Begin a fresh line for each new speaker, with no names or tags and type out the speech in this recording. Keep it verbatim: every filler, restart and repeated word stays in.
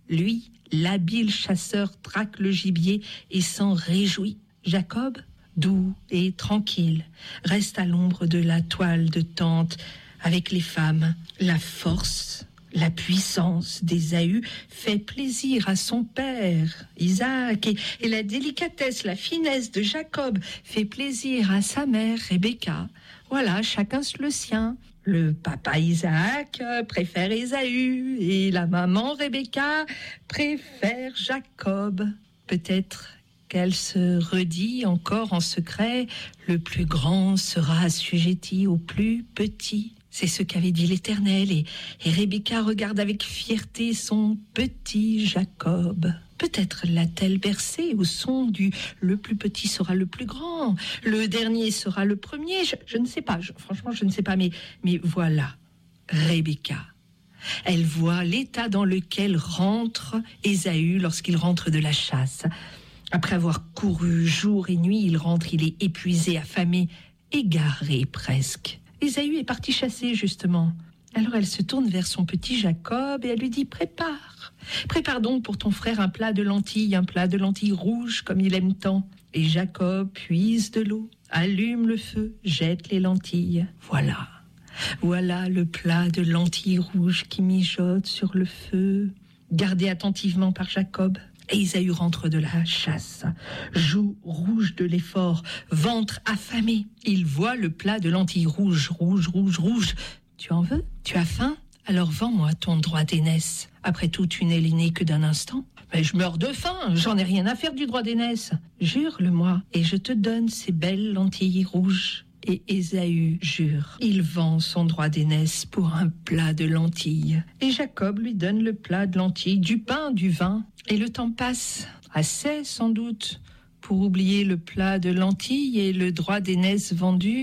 Lui, l'habile chasseur, traque le gibier et s'en réjouit. Jacob, doux et tranquille, reste à l'ombre de la toile de tente avec les femmes. La force, la puissance d'Ésaü fait plaisir à son père, Isaac, et, et la délicatesse, la finesse de Jacob fait plaisir à sa mère, Rebecca. Voilà, chacun le sien. Le papa Isaac préfère Ésaü et la maman Rebecca préfère Jacob. Peut-être qu'elle se redit encore en secret, le plus grand sera assujetti au plus petit. C'est ce qu'avait dit l'Éternel, et, et Rebecca regarde avec fierté son petit Jacob. Peut-être l'a-t-elle bercé au son du « le plus petit sera le plus grand, le dernier sera le premier ». Je, je ne sais pas, je, franchement je ne sais pas, mais, mais voilà, Rebecca. Elle voit l'état dans lequel rentre Ésaü lorsqu'il rentre de la chasse. Après avoir couru jour et nuit, il rentre, il est épuisé, affamé, égaré presque. Ésaü est parti chasser justement. Alors elle se tourne vers son petit Jacob et elle lui dit « Prépare, prépare donc pour ton frère un plat de lentilles, un plat de lentilles rouges comme il aime tant. » Et Jacob puise de l'eau, allume le feu, jette les lentilles. Voilà, voilà le plat de lentilles rouges qui mijote sur le feu, gardé attentivement par Jacob. Et Ésaü rentre de la chasse, joues rouges de l'effort, ventre affamé. Il voit le plat de lentilles rouges, rouges, rouges, rouges. Tu en veux? Tu as faim? Alors vends-moi ton droit d'aînesse. Après tout, tu n'es l'aîné que d'un instant. Mais je meurs de faim, j'en ai rien à faire du droit d'aînesse. Jure-le-moi, et je te donne ces belles lentilles rouges. Et Ésaü jure. Il vend son droit d'aînesse pour un plat de lentilles. Et Jacob lui donne le plat de lentilles, du pain, du vin. Et le temps passe, assez sans doute, pour oublier le plat de lentilles et le droit d'aînesse vendu.